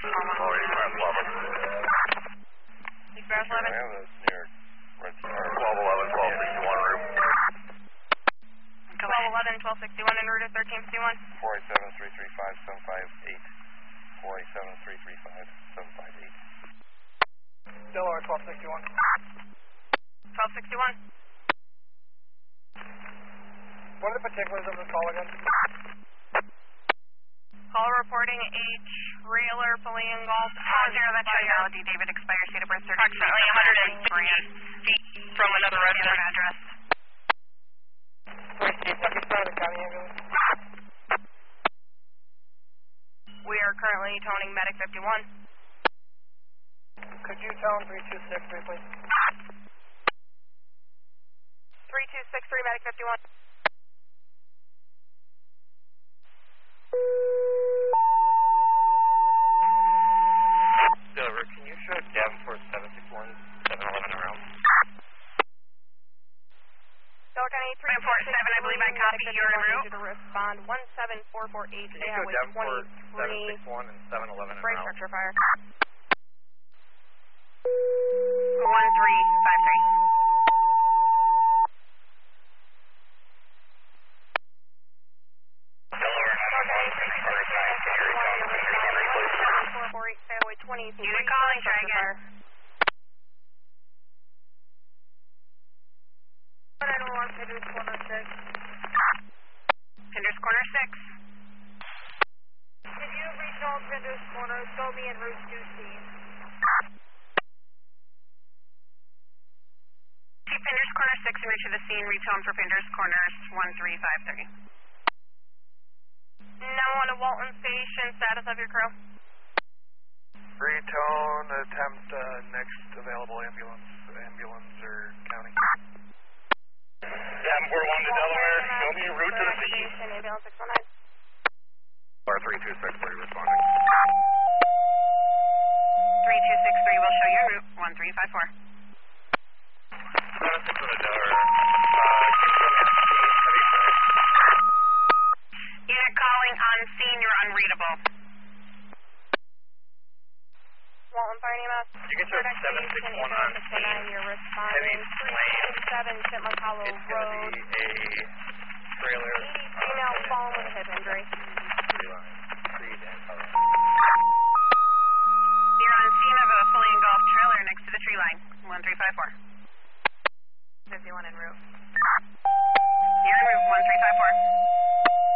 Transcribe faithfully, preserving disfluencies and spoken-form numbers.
Oh, Eastbound eleven. Eastbound eleven? Yeah, that's near twelve eleven, twelve sixty-one route. twelve eleven, twelve sixty-one en route to thirteen fifty-one. four eight seven, three three five, seven five eight. four eight seven, three three five, seven five eight. Delaware twelve sixty-one. twelve sixty-one. What are the particulars of the call again? Call reporting a trailer pulling in golf. Oh, zero, that shows Melody David expires date of birth thirty. Approximately one hundred fifty feet from another resident address. Wait, Steve, second side of the county ambulance. We are currently toning medic fifty-one. Could you tone three two six three, please? three two six three, medic fifty-one. Silver, can you show Davenport seven six one, seven eleven around? Delaware County three four seven, I believe I copy your route. To respond one seven four four eight, can you show Davenport seven six one and seven eleven brace around? structure fire. one three five three. Unit calling, try again. nine one one, Pinders Corner six. Pinders Corner six. Can you reach all Pinders Corner, show me en route to scene? Keep Pinders Corner six and reach to the scene, retone for Pinders Corners one three five three. Now on to Walton Station, status of your crew. Retone, attempt uh, next available ambulance, ambulance or county. Davenport one to Delaware, show me a route to the scene. Ambulance six one nine. Or three two six three responding. three two six three will show your route, one three five four. seven six one to Delaware. Uh, Unit calling on scene, you're unreadable. Walton Fire E M S. You can show seven six one on scene. You're responding three seven Chipmunk Hollow It's Road. going to be a trailer. Female fallen with